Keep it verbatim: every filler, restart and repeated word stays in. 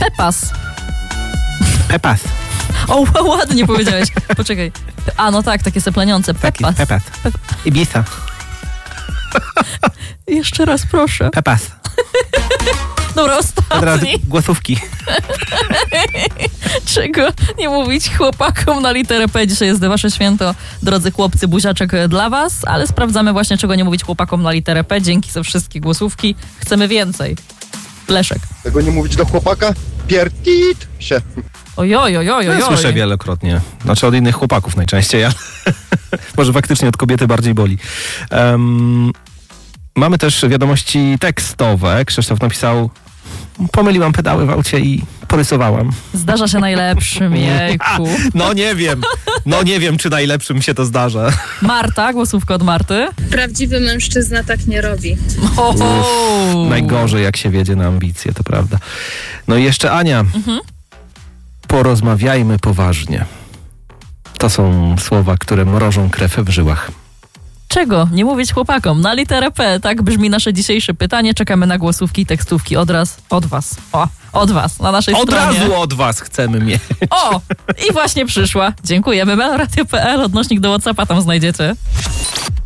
Pepas. Pepas. O, ładnie powiedziałeś. Poczekaj. A, no tak, takie sepleniące. Taki, Pepas. Pepas. Ibiza. Jeszcze raz proszę. Pepas. Dobra, Od razu ostatni. głosówki. Czego nie mówić chłopakom na literę P? Dzisiaj jest wasze święto, drodzy chłopcy, buziaczek dla was, ale sprawdzamy właśnie, czego nie mówić chłopakom na literę P. Dzięki za wszystkie głosówki. Chcemy więcej. Leszek. Tego nie mówić do chłopaka? Pierdit się. Ojoj, ojoj, ojoj. Ja słyszę wielokrotnie. Znaczy od innych chłopaków najczęściej, ale może faktycznie od kobiety bardziej boli. Um, mamy też wiadomości tekstowe. Krzysztof napisał: pomyliłam pedały w aucie i porysowałam. Zdarza się najlepszym, jejku. No nie wiem. No nie wiem, czy najlepszym się to zdarza. Marta, głosówka od Marty. Prawdziwy mężczyzna tak nie robi. O, Najgorzej, jak się wiedzie na ambicje, to prawda. No i jeszcze Ania. Mhm. Porozmawiajmy poważnie. To są słowa, które mrożą krew w żyłach. Czego nie mówić chłopakom na literę P? Tak brzmi nasze dzisiejsze pytanie. Czekamy na głosówki, tekstówki od raz, od was. O, od was, na naszej Od stronie. razu od was chcemy mieć. O, i właśnie przyszła. Dziękujemy. melradio kropka p l, odnośnik do WhatsAppa tam znajdziecie.